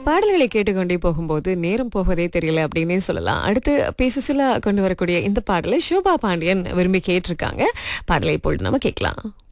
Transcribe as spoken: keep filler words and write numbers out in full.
பாடல்களை கேட்டுக்கொண்டே போகும்போது நேரம் போவதே தெரியல அப்படின்னே சொல்லலாம். அடுத்து பேசுசிலா கொண்டு வரக்கூடிய இந்த பாடலை ஷோபா பாண்டியன் விரும்பி கேட்டிருக்காங்க. பாடலை இப்பொழுது நம்ம கேட்கலாம்.